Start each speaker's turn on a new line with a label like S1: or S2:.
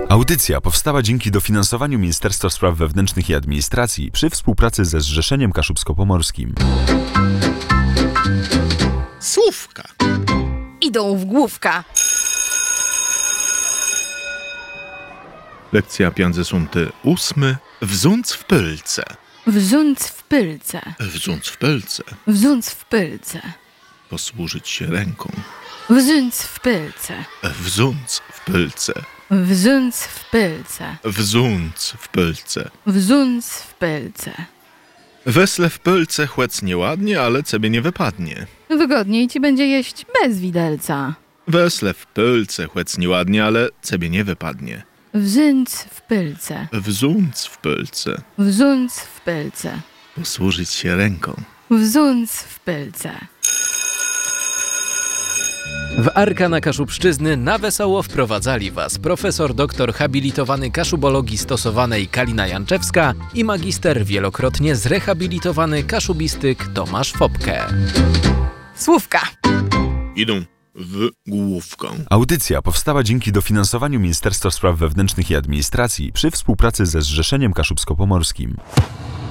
S1: Audycja powstała dzięki dofinansowaniu Ministerstwa Spraw Wewnętrznych i Administracji przy współpracy ze Zrzeszeniem Kaszubsko-Pomorskim.
S2: Słówka.
S3: Idą w główka.
S2: Lekcja piąty 8. Wzunc w pylce.
S3: Wzunc w pylce.
S2: Wzunc w pylce.
S3: Wzunc w pylce.
S2: Posłużyć się ręką.
S3: Wzunc w pylce.
S2: Wzunc w pylce.
S3: Wzunc w pylce.
S2: Wzunc w pylce.
S3: Wzunc w pylce.
S2: Wesle w pylce chłec nieładnie, ale cebie nie wypadnie.
S3: Wygodniej ci będzie jeść bez widelca.
S2: Wesle w pylce chłec nieładnie, ale cebie nie wypadnie.
S3: Wzunc w pylce.
S2: Wzunc w pylce.
S3: Wzunc w pylce.
S2: Posłużyć się ręką.
S3: Wzunc w pylce.
S4: W Arkana Kaszubszczyzny na wesoło wprowadzali Was profesor doktor habilitowany kaszubologii stosowanej Kalina Janczewska i magister wielokrotnie zrehabilitowany kaszubistyk Tomasz Fopke.
S3: Słówka.
S2: Idą w główkę.
S1: Audycja powstała dzięki dofinansowaniu Ministerstwa Spraw Wewnętrznych i Administracji przy współpracy ze Zrzeszeniem Kaszubsko-Pomorskim.